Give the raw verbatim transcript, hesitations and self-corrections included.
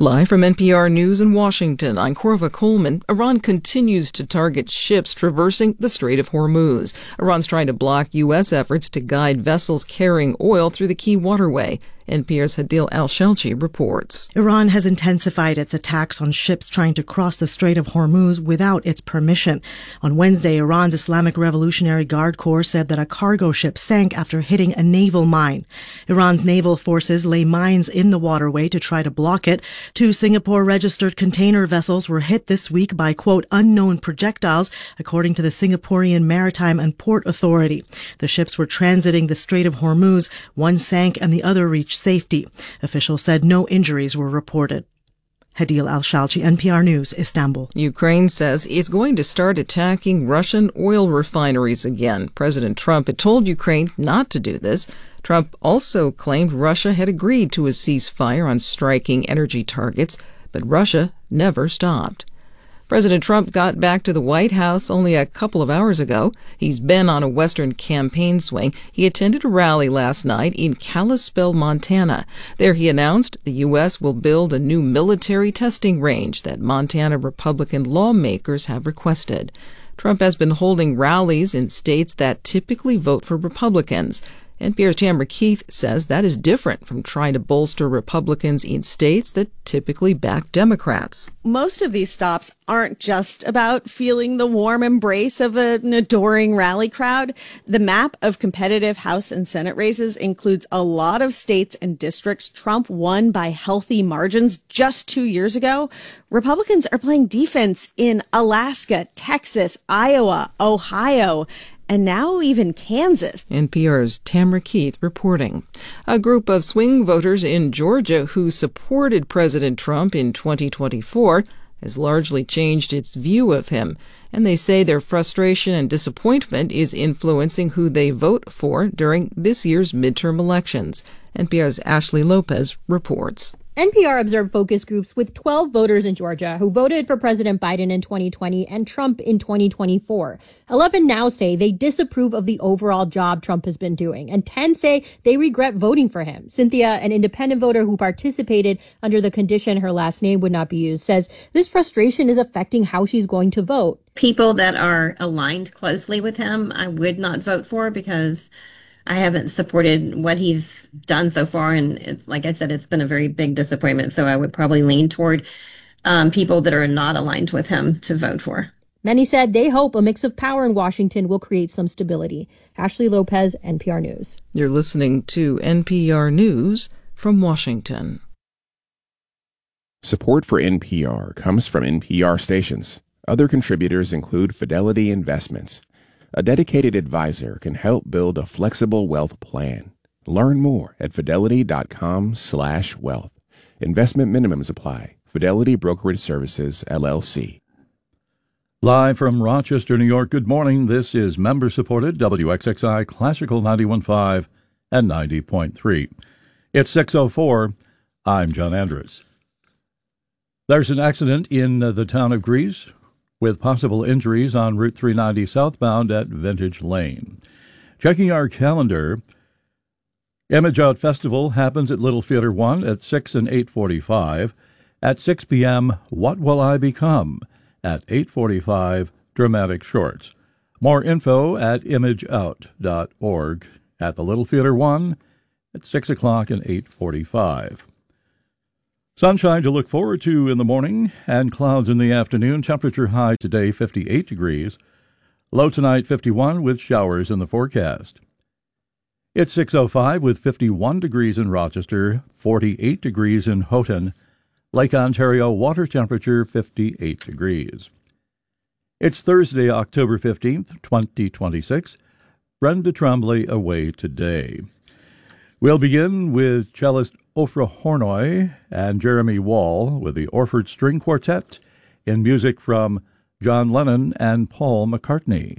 Live from N P R News in Washington, I'm Corva Coleman. Iran continues to target ships traversing the Strait of Hormuz. Iran's trying to block U S efforts to guide vessels carrying oil through the key waterway. N P R's Hadil Al-Shalchi reports. Iran has intensified its attacks on ships trying to cross the Strait of Hormuz without its permission. On Wednesday, Iran's Islamic Revolutionary Guard Corps said that a cargo ship sank after hitting a naval mine. Iran's naval forces lay mines in the waterway to try to block it. Two Singapore-registered container vessels were hit this week by, quote, unknown projectiles, according to the Singaporean Maritime and Port Authority. The ships were transiting the Strait of Hormuz. One sank and the other reached safety. Officials said no injuries were reported. Hadil Al-Shalchi, N P R News, Istanbul. Ukraine says it's going to start attacking Russian oil refineries again. President Trump had told Ukraine not to do this. Trump also claimed Russia had agreed to a ceasefire on striking energy targets, but Russia never stopped. President Trump got back to the White House only a couple of hours ago. He's been on a Western campaign swing. He attended a rally last night in Kalispell, Montana. There he announced the U S will build a new military testing range that Montana Republican lawmakers have requested. Trump has been holding rallies in states that typically vote for Republicans. N P R's Tamara Keith says that is different from trying to bolster Republicans in states that typically back Democrats. Most of these stops aren't just about feeling the warm embrace of an adoring rally crowd. The map of competitive House and Senate races includes a lot of states and districts Trump won by healthy margins just two years ago. Republicans are playing defense in Alaska, Texas, Iowa, Ohio, and now even Kansas. N P R's Tamara Keith reporting. A group of swing voters in Georgia who supported President Trump in twenty twenty-four has largely changed its view of him, and they say their frustration and disappointment is influencing who they vote for during this year's midterm elections. N P R's Ashley Lopez reports. N P R observed focus groups with twelve voters in Georgia who voted for President Biden in twenty twenty and Trump in twenty twenty-four. eleven now say they disapprove of the overall job Trump has been doing, and ten say they regret voting for him. Cynthia, an independent voter who participated under the condition her last name would not be used, says this frustration is affecting how she's going to vote. People that are aligned closely with him, I would not vote for because I haven't supported what he's done so far. And it's, like I said, it's been a very big disappointment. So I would probably lean toward um, people that are not aligned with him to vote for. Many said they hope a mix of power in Washington will create some stability. Ashley Lopez, N P R News. You're listening to N P R News from Washington. Support for N P R comes from N P R stations. Other contributors include Fidelity Investments. A dedicated advisor can help build a flexible wealth plan. Learn more at fidelity.com slash wealth. Investment minimums apply. Fidelity Brokerage Services, L L C. Live from Rochester, New York, good morning. This is member-supported W X X I Classical ninety-one point five and ninety point three. It's six oh four. I'm John Andrews. There's an accident in the town of Greece with possible injuries on Route three ninety southbound at Vintage Lane. Checking our calendar, Image Out Festival happens at Little Theater one at six and eight forty-five. At six p.m., What Will I Become? At eight forty-five, Dramatic Shorts. More info at image out dot org. At the Little Theater one at six o'clock and eight forty-five. Sunshine to look forward to in the morning and clouds in the afternoon. Temperature high today, fifty-eight degrees. Low tonight, fifty-one, with showers in the forecast. It's six oh five with fifty-one degrees in Rochester, forty-eight degrees in Houghton. Lake Ontario water temperature, fifty-eight degrees. It's Thursday, October fifteenth, twenty twenty-six. Brenda Tremblay away today. We'll begin with cellist Ofra Hornoy and Jeremy Wall with the Orford String Quartet in music from John Lennon and Paul McCartney.